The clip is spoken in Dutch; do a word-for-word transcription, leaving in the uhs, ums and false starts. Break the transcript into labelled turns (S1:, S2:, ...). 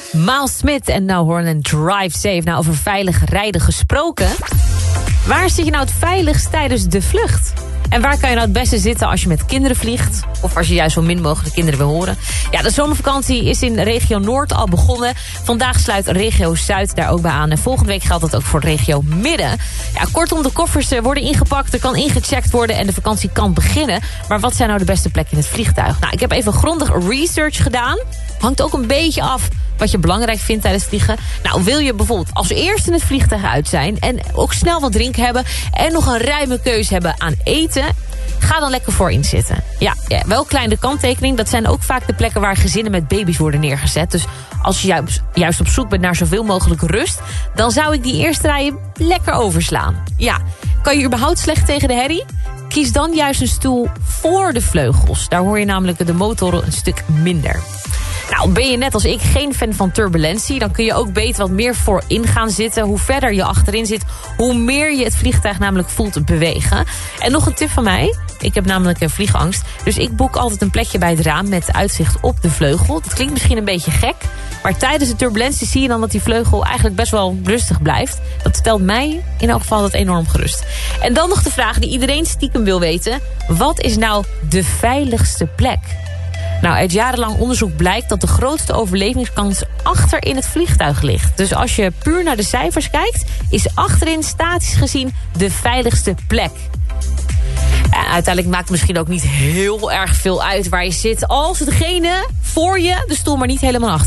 S1: Miles Smith en No Horn en Drive Safe. Nou, over veilig rijden gesproken. Waar zit je nou het veiligst tijdens de vlucht? En waar kan je nou het beste zitten als je met kinderen vliegt? Of als je juist zo min mogelijk kinderen wil horen? Ja, de zomervakantie is in regio Noord al begonnen. Vandaag sluit regio Zuid daar ook bij aan. En volgende week geldt dat ook voor regio Midden. Ja, kortom, de koffers worden ingepakt, er kan ingecheckt worden en de vakantie kan beginnen. Maar wat zijn nou de beste plekken in het vliegtuig? Nou, ik heb even grondig research gedaan. Hangt ook een beetje af wat je belangrijk vindt tijdens het vliegen. Nou, wil je bijvoorbeeld als eerste het vliegtuig uit zijn en ook snel wat drinken hebben en nog een ruime keus hebben aan eten, ga dan lekker voorin zitten. Ja, ja, wel kleine kanttekening. Dat zijn ook vaak de plekken waar gezinnen met baby's worden neergezet. Dus als je juist, juist op zoek bent naar zoveel mogelijk rust, dan zou ik die eerste rijen lekker overslaan. Ja, kan je überhaupt slecht tegen de herrie? Kies dan juist een stoel voor de vleugels. Daar hoor je namelijk de motor een stuk minder. Nou, ben je net als ik geen fan van turbulentie, dan kun je ook beter wat meer voorin gaan zitten. Hoe verder je achterin zit, hoe meer je het vliegtuig namelijk voelt bewegen. En nog een tip van mij. Ik heb namelijk een vliegangst. Dus ik boek altijd een plekje bij het raam met uitzicht op de vleugel. Dat klinkt misschien een beetje gek, maar tijdens de turbulentie zie je dan dat die vleugel eigenlijk best wel rustig blijft. Dat stelt mij in elk geval dat enorm gerust. En dan nog de vraag die iedereen stiekem wil weten. Wat is nou de veiligste plek? Nou, uit jarenlang onderzoek blijkt dat de grootste overlevingskans achter in het vliegtuig ligt. Dus als je puur naar de cijfers kijkt, is achterin statisch gezien de veiligste plek. En uiteindelijk maakt het misschien ook niet heel erg veel uit waar je zit, als degene voor je de stoel maar niet helemaal achter